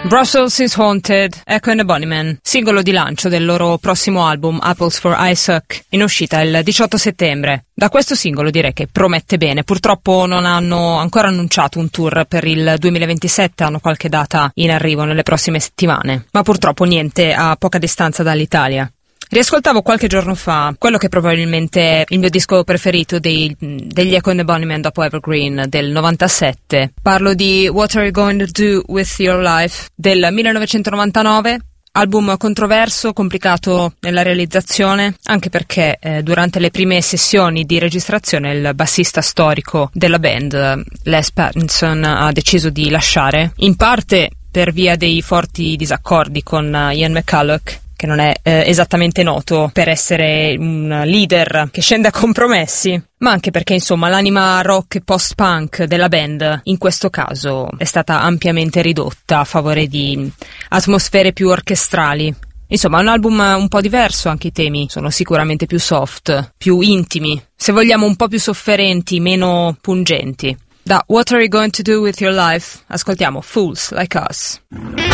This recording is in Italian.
Brussels is Haunted, Echo and the Bunnymen, singolo di lancio del loro prossimo album Apples for Isaac, in uscita il 18 settembre. Da questo singolo direi che promette bene. Purtroppo non hanno ancora annunciato un tour per il 2027, hanno qualche data in arrivo nelle prossime settimane, ma purtroppo niente a poca distanza dall'Italia. Riascoltavo qualche giorno fa quello che probabilmente è il mio disco preferito degli Echo and the Bunnymen dopo Evergreen del 97. Parlo di What Are You Going to Do With Your Life del 1999, album controverso, complicato nella realizzazione, anche perché durante le prime sessioni di registrazione il bassista storico della band, Les Pattinson, ha deciso di lasciare, in parte per via dei forti disaccordi con Ian McCulloch, che non è esattamente noto per essere un leader che scende a compromessi, ma anche perché insomma l'anima rock e post-punk della band in questo caso è stata ampiamente ridotta a favore di atmosfere più orchestrali. Insomma, è un album un po' diverso, anche i temi sono sicuramente più soft, più intimi, se vogliamo un po' più sofferenti, meno pungenti. Da What Are You Going to Do With Your Life ascoltiamo Fools Like Us.